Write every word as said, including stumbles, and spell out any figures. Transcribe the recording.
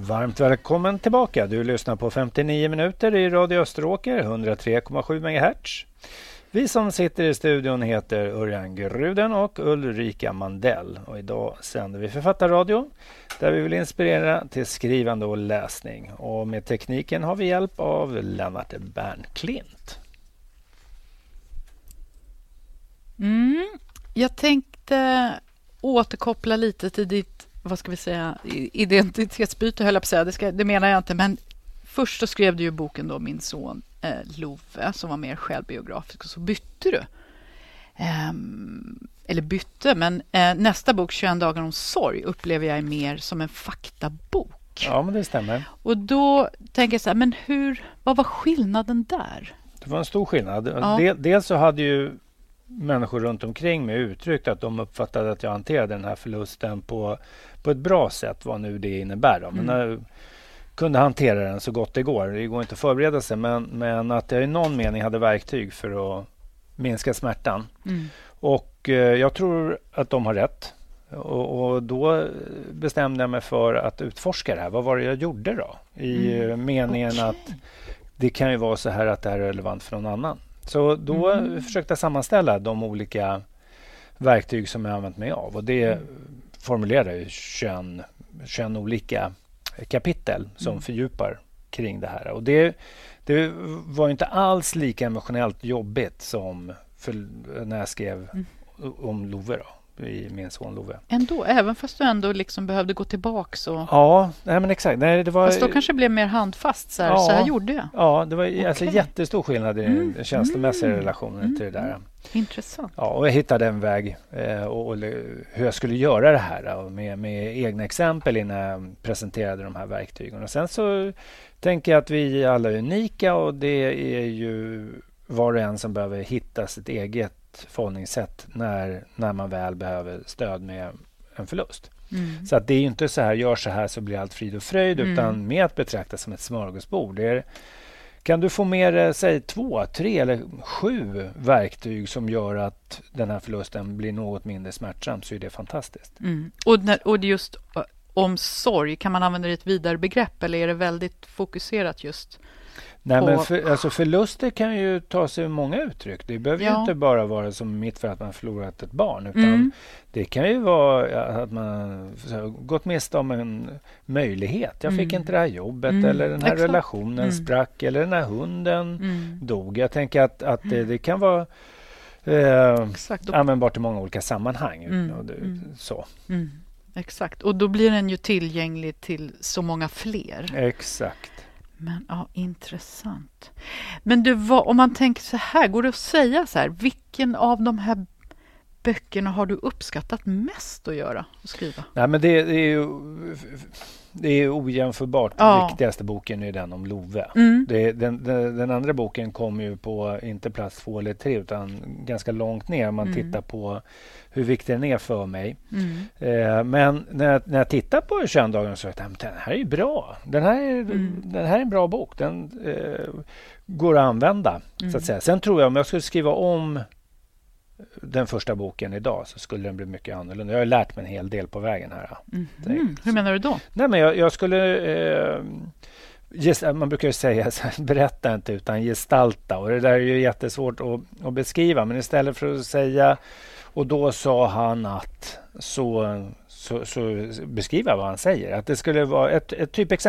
Varmt välkommen tillbaka. Du lyssnar på femtionio minuter i Radio Österåker, hundratre komma sju megahertz. Vi som sitter i studion heter Örjan Gruden och Ulrika Mandell. Och idag sänder vi författarradio där vi vill inspirera till skrivande och läsning. Och med tekniken har vi hjälp av Lennart Bernklint. Mm, jag tänkte återkoppla lite till ditt, vad ska vi säga, identitetsbyte, höll jag på att säga. Det, ska, det menar jag inte, men först så skrev du ju boken då Min son eh, Love, som var mer självbiografisk, och så bytte du. Ehm, eller bytte, men eh, nästa bok, tjugoett dagar om sorg, upplever jag mer som en faktabok. Ja, men det stämmer. Och då tänker jag så här, men hur, vad var skillnaden där? Det var en stor skillnad. Ja. Del, dels så hade ju människor runt omkring mig uttryckt att de uppfattade att jag hanterade den här förlusten på, på ett bra sätt, vad nu det innebär. Då. Men mm. jag kunde hantera den så gott det går. Det går inte att förbereda sig, men, men att jag i någon mening hade verktyg för att minska smärtan. Mm. Och eh, jag tror att de har rätt. Och, och då bestämde jag mig för att utforska det här. Vad var det jag gjorde då? I mm. meningen okay. att det kan ju vara så här att det här är relevant för någon annan. Så då mm. försökte jag sammanställa de olika verktyg som jag använt mig av. Och det mm. formulerar ju tjugoett, tjugoett olika kapitel som mm. fördjupar kring det här. Och det, det var inte alls lika emotionellt jobbigt som för när jag skrev mm. om Love då. I Min son Love. Ändå, även fast du ändå liksom behövde gå tillbaka så... Ja, nej men exakt. Nej, det var... Fast då kanske det blev mer handfast, så här, ja, så här gjorde jag. Ja, det var okay. alltså jättestor skillnad i mm. den känslomässiga mm. relationen mm. till det där. Intressant. Ja, och jag hittade en väg eh, och, och hur jag skulle göra det här då, med, med egna exempel innan jag presenterade de här verktygen. Och sen så tänker jag att vi alla är unika, och det är ju var och en som behöver hitta sitt eget förhållningssätt när, när man väl behöver stöd med en förlust. Mm. Så att det är ju inte så här, gör så här så blir allt frid och fröjd, mm. utan med att betrakta som ett smörgåsbord. Det är, kan du få med säg två, tre eller sju verktyg som gör att den här förlusten blir något mindre smärtsam, så är det fantastiskt. Mm. Och, när, och just om sorg, kan man använda det i ett vidare begrepp, eller är det väldigt fokuserat just? Nej, men för, alltså förluster kan ju ta sig många uttryck. Det behöver ja. ju inte bara vara som mitt för att man förlorat ett barn, utan mm. det kan ju vara att man så, gått miste om en möjlighet. Jag fick mm. inte det här jobbet mm. eller den här Exakt. relationen mm. sprack, eller den här hunden mm. dog. Jag tänker att, att det, det kan vara eh, användbart i många olika sammanhang. Mm. Och det, mm. så. Mm. Exakt, och då blir den ju tillgänglig till så många fler. Exakt. Men ja, intressant. Men du, vad, om man tänker så här, går det att säga så här, vilken av de här böckerna har du uppskattat mest att göra och skriva? Nej, men det, det är ju det är ojämförbart. Ja. Den viktigaste boken är den om Love. Mm. Det, den, den, den andra boken kom ju på inte plats två eller tre, utan ganska långt ner om man mm. tittar på hur viktig den är för mig. Mm. Eh, men när jag, när jag tittar på tjugoett dagar så tänkte jag, den här är ju bra. Den här är, mm. den här är en bra bok. Den eh, går att använda, mm. så att säga. Sen tror jag, om jag skulle skriva om den första boken idag, så skulle den bli mycket annorlunda. Jag har lärt mig en hel del på vägen här. Mm. Mm. Hur menar du då? Nej, men jag, jag skulle... Eh, gest, man brukar ju säga så här, berätta inte utan gestalta. Och det där är ju jättesvårt att, att beskriva. Men istället för att säga och då sa han att så, så, så beskriva vad han säger. Att det skulle vara ett, ett typexempel.